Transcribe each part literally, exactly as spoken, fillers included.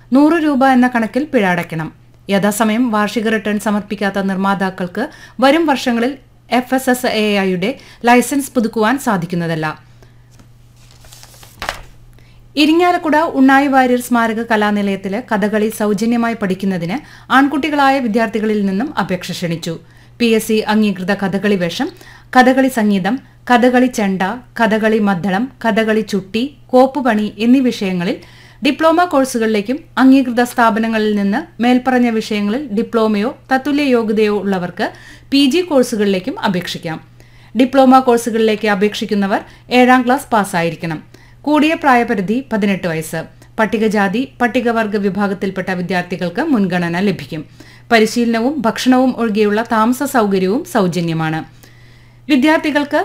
നൂറ് രൂപ എന്ന കണക്കിൽ പിഴ അടയ്ക്കണം. യഥാസമയം വാർഷിക റിട്ടേൺ സമർപ്പിക്കാത്ത നിർമ്മാതാക്കൾക്ക് വരും വർഷങ്ങളിൽ എഫ് എസ് എസ് എ ഐയുടെ ലൈസൻസ് പുതുക്കുവാൻ സാധിക്കുന്നതല്ല. ഇരിങ്ങാലക്കുട ഉണ്ണായി വാര്യർ സ്മാരക കലാനിലയത്തിലെ കഥകളി സൌജന്യമായി പഠിക്കുന്നതിന് ആൺകുട്ടികളായ വിദ്യാർത്ഥികളിൽ നിന്നും അപേക്ഷ ക്ഷണിച്ചു. പി എസ് സി അംഗീകൃത കഥകളി വേഷം, കഥകളി സംഗീതം, കഥകളി ചെണ്ട, കഥകളി മദ്ദളം, കഥകളി ചുട്ടി, കോപ്പുപണി എന്നീ വിഷയങ്ങളിൽ ഡിപ്ലോമ കോഴ്സുകളിലേക്കും അംഗീകൃത സ്ഥാപനങ്ങളിൽ നിന്ന് മേൽപ്പറഞ്ഞ വിഷയങ്ങളിൽ ഡിപ്ലോമയോ തത്തുല്യ യോഗ്യതയോ ഉള്ളവർക്ക് പി ജി കോഴ്സുകളിലേക്കും അപേക്ഷിക്കാം. ഡിപ്ലോമ കോഴ്സുകളിലേക്ക് അപേക്ഷിക്കുന്നവർ ഏഴാം ക്ലാസ് പാസ്സായിരിക്കണം. കൂടിയ പ്രായപരിധി പതിനെട്ട് വയസ്സ്. പട്ടികജാതി പട്ടികവർഗ വിഭാഗത്തിൽപ്പെട്ട വിദ്യാർത്ഥികൾക്ക് മുൻഗണന ലഭിക്കും. പരിശീലനവും ഭക്ഷണവും ഒഴികെയുള്ള താമസ സൌകര്യവും സൌജന്യമാണ്. വിദ്യാർത്ഥികൾക്ക്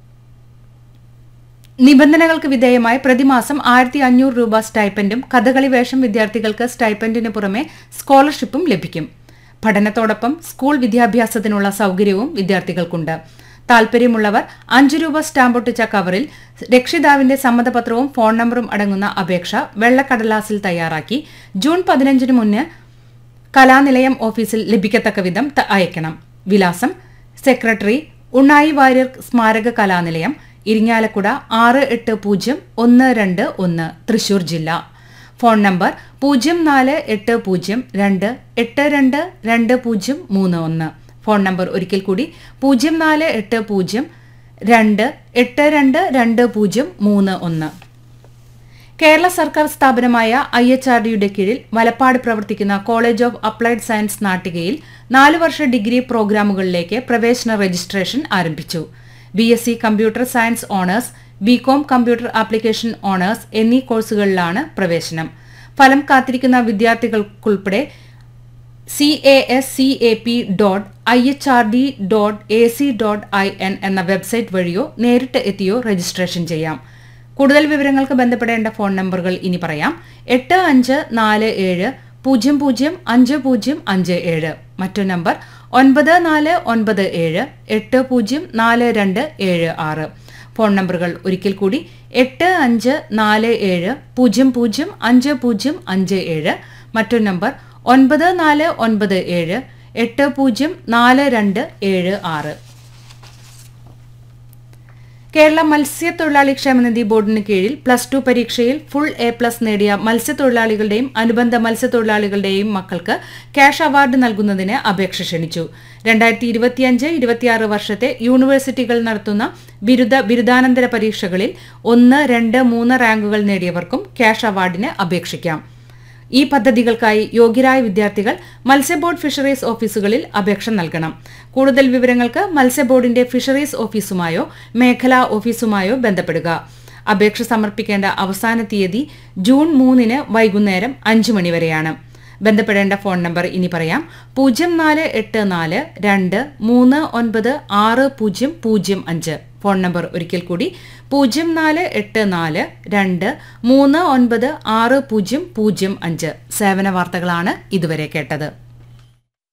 നിബന്ധനകൾക്ക് വിധേയമായി പ്രതിമാസം ആയിരത്തി അഞ്ഞൂറ് രൂപ സ്റ്റൈപ്പൻഡും കഥകളി വേഷം വിദ്യാർത്ഥികൾക്ക് സ്റ്റൈപ്പൻഡിന് പുറമെ സ്കോളർഷിപ്പും ലഭിക്കും. പഠനത്തോടൊപ്പം സ്കൂൾ വിദ്യാഭ്യാസത്തിനുള്ള സൌകര്യവും വിദ്യാർത്ഥികൾക്കുണ്ട്. താൽപര്യമുള്ളവർ അഞ്ചു രൂപ സ്റ്റാമ്പൊട്ടിച്ച കവറിൽ രക്ഷിതാവിന്റെ സമ്മതപത്രവും ഫോൺ നമ്പറും അടങ്ങുന്ന അപേക്ഷ വെള്ളക്കടലാസിൽ തയ്യാറാക്കി ജൂൺ പതിനഞ്ചിന് മുന്നേ കലാനിലയം ഓഫീസിൽ ലഭിക്കത്തക്ക വിധം അയക്കണം. വിലാസം: സെക്രട്ടറി, ഉണ്ണായി വാര്യർ സ്മാരക കലാനിലയം, ഇരിങ്ങാലക്കുട ആറ് എട്ട് പൂജ്യം ഒന്ന് രണ്ട് ഒന്ന്, തൃശൂർ ജില്ല. ഫോൺ നമ്പർ പൂജ്യം നാല് എട്ട് പൂജ്യം രണ്ട് എട്ട് രണ്ട് രണ്ട് പൂജ്യം മൂന്ന് ഒന്ന്. ഫോൺ നമ്പർ ഒരിക്കൽ കൂടി പൂജ്യം നാല് എട്ട് പൂജ്യം രണ്ട് എട്ട് രണ്ട് രണ്ട് പൂജ്യം മൂന്ന് ഒന്ന്. കേരള സർക്കാർ സ്ഥാപനമായ ഐ എച്ച് ആർ ഡിയുടെ കീഴിൽ മലപ്പാട് പ്രവർത്തിക്കുന്ന കോളേജ് ഓഫ് അപ്ലൈഡ് സയൻസ് നാട്ടികയിൽ നാല് വർഷ ഡിഗ്രി പ്രോഗ്രാമുകളിലേക്ക് പ്രവേശന രജിസ്ട്രേഷൻ ആരംഭിച്ചു. B S C computer science owners, B com computer application owners എന്നീ കോഴ്സുകളിലാണ് പ്രവേശനം. ഫലം കാത്തിരിക്കുന്ന വിദ്യാർത്ഥികൾക്കുൾപ്പെടെ C A S C A P dot I H R D dot A C dot I N എന്ന website വഴിയോ നേരിട്ട് എത്തിയോ രജിസ്ട്രേഷൻ ചെയ്യാം. കൂടുതൽ വിവരങ്ങൾക്ക് ബന്ധപ്പെടേണ്ട ഫോൺ നമ്പറുകൾ ഇനി പറയാം. എട്ട് അഞ്ച് നാല് ഏഴ് പൂജ്യം പൂജ്യം അഞ്ച് പൂജ്യം അഞ്ച് ഏഴ്. മറ്റൊരു നമ്പർ ഒൻപത് നാല് ഒൻപത് ഏഴ് എട്ട് പൂജ്യം നാല് രണ്ട് ഏഴ് ആറ്. ഫോൺ നമ്പറുകൾ ഒരിക്കൽ കൂടി എട്ട് അഞ്ച് നാല് ഏഴ് പൂജ്യം പൂജ്യം അഞ്ച് പൂജ്യം അഞ്ച് ഏഴ്. മറ്റൊരു നമ്പർ ഒൻപത് നാല് ഒൻപത് ഏഴ് എട്ട് പൂജ്യം നാല് രണ്ട് ഏഴ് ആറ്. കേരള മത്സ്യത്തൊഴിലാളി ക്ഷേമനിധി ബോർഡിന് കീഴിൽ പ്ലസ് ടു പരീക്ഷയിൽ ഫുൾ എ പ്ലസ് നേടിയ മത്സ്യത്തൊഴിലാളികളുടെയും അനുബന്ധ മത്സ്യത്തൊഴിലാളികളുടെയും മക്കൾക്ക് ക്യാഷ് അവാർഡ് നൽകുന്നതിന് അപേക്ഷ ക്ഷണിച്ചു. രണ്ടായിരത്തി ഇരുപത്തിയഞ്ച് ഇരുപത്തിയാറ് വർഷത്തെ യൂണിവേഴ്സിറ്റികൾ നടത്തുന്ന ബിരുദ ബിരുദാനന്തര പരീക്ഷകളിൽ ഒന്ന് രണ്ട് മൂന്ന് റാങ്കുകൾ നേടിയവർക്കും ക്യാഷ് അവാർഡിന് അപേക്ഷിക്കാം. ഈ പദ്ധതികൾക്കായി യോഗ്യരായ വിദ്യാർത്ഥികൾ മത്സ്യബോർഡ് ഫിഷറീസ് ഓഫീസുകളിൽ അപേക്ഷ നൽകണം. കൂടുതൽ വിവരങ്ങൾക്ക് മത്സ്യബോർഡിന്റെ ഫിഷറീസ് ഓഫീസുമായോ മേഖലാ ഓഫീസുമായോ ബന്ധപ്പെടുക. അപേക്ഷ സമർപ്പിക്കേണ്ട അവസാന തീയതി ജൂൺ മൂന്നിന് വൈകുന്നേരം അഞ്ചു മണിവരെയാണ്. ബന്ധപ്പെടേണ്ട ഫോൺ നമ്പർ ഇനി പറയാം. പൂജ്യം നാല് എട്ട് നാല് രണ്ട് മൂന്ന് ഒൻപത് ആറ് പൂജ്യം പൂജ്യം അഞ്ച്. ഫോൺ നമ്പർ ഒരിക്കൽ കൂടി പൂജ്യം നാല് എട്ട് നാല് രണ്ട് മൂന്ന് ഒൻപത് ആറ് പൂജ്യം പൂജ്യം അഞ്ച്. സേവന വാർത്തകളാണ് ഇതുവരെ കേട്ടത്.